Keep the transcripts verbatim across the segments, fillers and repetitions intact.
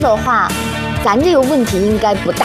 的话，咱这个问题应该不大。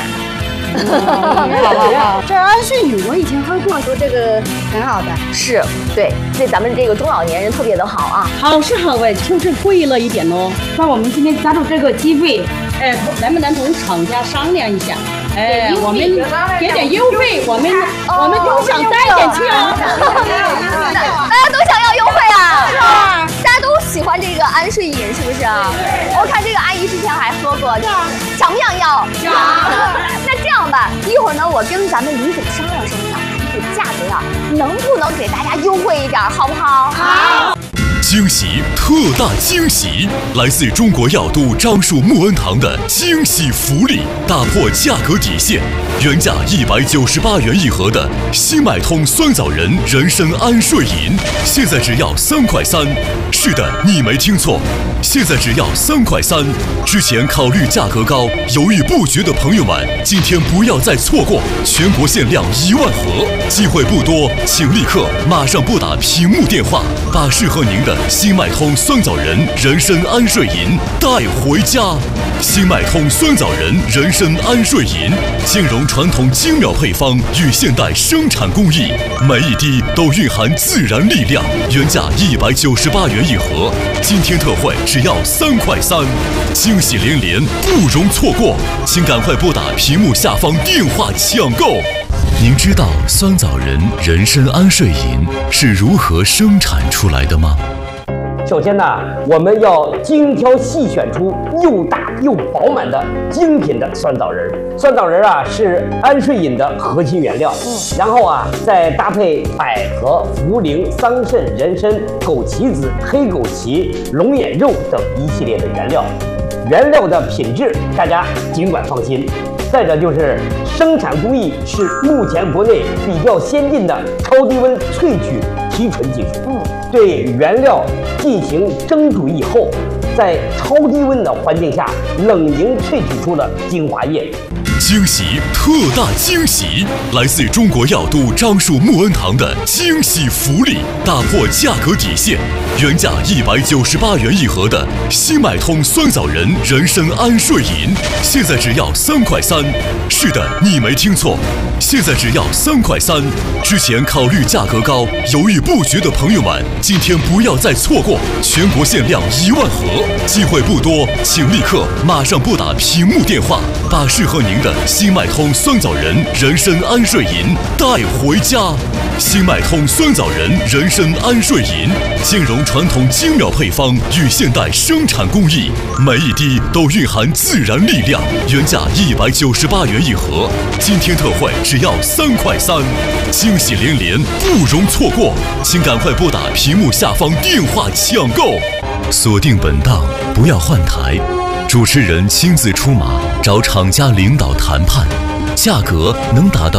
这安睡饮我以前喝过，说这个很好的， 是对对咱们这个中老年人特别的好啊。 好是好哎，就是贵了一点哦。那我们今天抓住这个机会，哎，能不能同厂家商量一下？哎，我们给点优惠，我们我们都想带点去啊。 大家都想要优惠啊！是啊，大家都喜欢这个安睡饮，是不是啊？我看这个阿姨之前还喝过，想不想要？想。那这样吧，一会儿呢，我跟咱们李总商量商量，这个价格呀，能不能给大家优惠一点，好不好？好。 惊喜，特大惊喜！来自中国药都樟树木恩堂的惊喜福利，打破价格底线，原价一百九十八元一盒的新买通酸枣仁人参安睡饮，现在只要三块三。是的，你没听错，现在只要三块三。之前考虑价格高、犹豫不决的朋友们，今天不要再错过，全国限量一万盒，机会不多，请立刻马上拨打屏幕电话，把适合您的新麦通酸枣仁人参安睡饮带回家。新麦通酸枣仁人参安睡饮兼容传统精妙配方与现代生产工艺，每一滴都蕴含自然力量，原价一百九十八元一盒，今天特惠只要三块三，惊喜连连，不容错过，请赶快拨打屏幕下方电话抢购。您知道酸枣仁人参安睡饮是如何生产出来的吗？ 首先呢，我们要精挑细选出又大又饱满的精品的酸枣仁。酸枣仁啊是安睡饮的核心原料，嗯，然后啊再搭配百合、茯苓、桑葚、人参、枸杞子、黑枸杞、龙眼肉等一系列的原料。原料的品质大家尽管放心。再者就是生产工艺是目前国内比较先进的超低温萃取提纯技术，嗯，对原料进行蒸煮以后，在超低温的环境下冷凝萃取出了精华液。 惊喜，特大惊喜！来自中国药都樟树木恩堂的惊喜福利，打破价格底线，原价一百九十八元一盒的新买通酸枣仁人参安睡饮，现在只要三块三。是的，你没听错，现在只要三块三。之前考虑价格高、犹豫不决的朋友们，今天不要再错过，全国限量一万盒，机会不多，请立刻马上拨打屏幕电话，把适合您的新麦通酸枣仁人参安睡饮带回家。新麦通酸枣仁人参安睡饮兼容传统精妙配方与现代生产工艺，每一滴都蕴含自然力量，原价一百九十八元一盒，今天特惠只要三块三，惊喜连连，不容错过，请赶快拨打屏幕下方电话抢购。锁定本档，不要换台，主持人亲自出马找厂家领导谈判，价格能达到